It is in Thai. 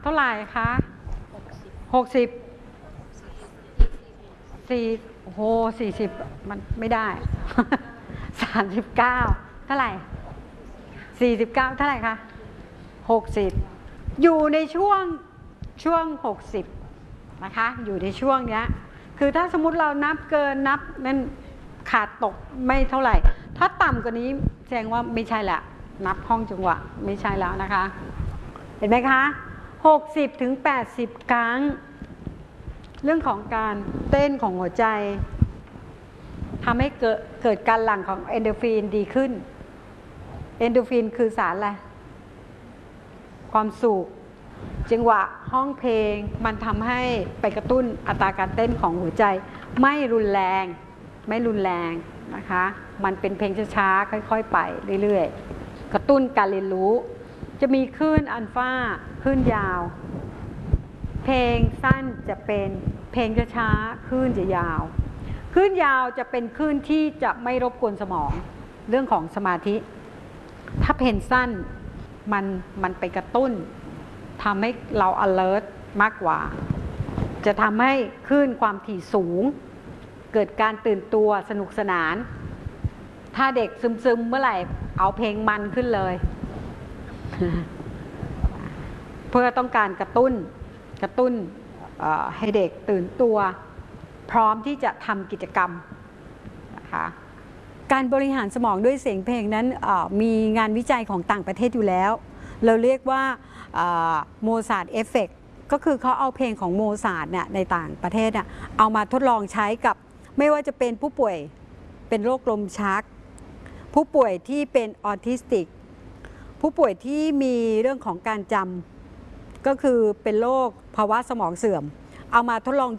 ท่าไหร่คะ60 4โอ้โห40มันไม่ได้ 39เท่าไหร่49เท่าไหร่คะ60อยู่ในช่วง60นะคะอยู่ในช่วงเนี้ยคือถ้าสมมุติเรานับเกินนับนั่นขาดตกไม่เท่าไหร่ถ้าต่ำกว่านี้แสดงว่าไม่ใช่ละนับห้องจังหวะไม่ใช่แล้วนะคะเห็นไหมคะ60 ถึง 80 ครั้งเรื่องของการเต้นของหัวใจทำให้เกิดการหลั่งของเอนโดรฟินดีขึ้นเอนโดรฟินคือสารอะไรความสุขจังหวะห้องเพลงมันทำให้ไปกระตุ้นอัตราการเต้นของหัวใจไม่รุนแรงนะคะมันเป็นเพลงช้าๆค่อยๆไปเรื่อยๆกระตุ้นการเรียนรู้จะมีคลื่นอัลฟาคลื่นยาวเพลงสั้นจะเป็นเพลงช้าๆคลื่นจะยาวคลื่นยาวจะเป็นคลื่นที่จะไม่รบกวนสมองเรื่องของสมาธิถ้าเพลงสั้นมันไปกระตุ้นทำให้เรา alert มากกว่าจะทำให้คลื่นความถี่สูงเกิดการตื่นตัวสนุกสนานถ้าเด็กซึมๆเมื่อไหร่เอาเพลงมันขึ้นเลย เพื่อต้องการกระตุ้นให้เด็กตื่นตัวพร้อมที่จะทำกิจกรรมนะคะการบริหารสมองด้วยเสียงเพลงนั้นมีงานวิจัยของต่างประเทศอยู่แล้วเราเรียกว่าโมซาร์ทเอฟเฟกต์ก็คือเขาเอาเพลงของโมซาร์ทเนี่ยในต่างประเทศเนี่ยเอามาทดลองใช้กับไม่ว่าจะเป็นผู้ป่วยเป็นโรคลมชักผู้ป่วยที่เป็นออทิสติกผู้ป่วยที่มีเรื่องของการจำก็คือเป็นโรคภาวะสมองเสื่อมเอามาทดลอง